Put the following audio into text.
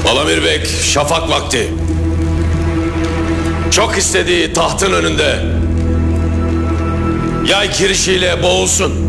Balamir Bek şafak vakti. Çok istediği tahtın önünde yay kirişiyle boğulsun.